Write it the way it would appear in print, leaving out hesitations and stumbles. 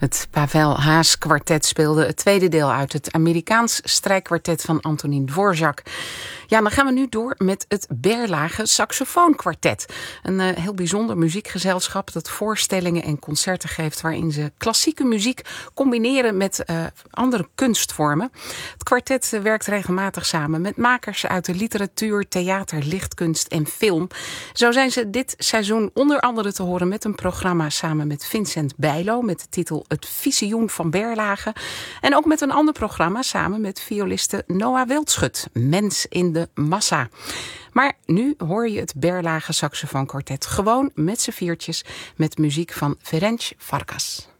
Het Pavel Haas kwartet speelde het tweede deel uit het Amerikaans strijkkwartet van Antonín Dvorak. Ja, dan gaan we nu door met het Berlage saxofoonkwartet. Een heel bijzonder muziekgezelschap dat voorstellingen en concerten geeft waarin ze klassieke muziek combineren met andere kunstvormen. Het kwartet werkt regelmatig samen met makers uit de literatuur, theater, lichtkunst en film. Zo zijn ze dit seizoen onder andere te horen met een programma samen met Vincent Bijlo met de titel Het Visioen van Berlage. En ook met een ander programma samen met violiste Noah Wildschut, Mens in de Massa. Maar nu hoor je het Berlage saxofoonkwartet gewoon met z'n viertjes met muziek van Ferenc Farkas.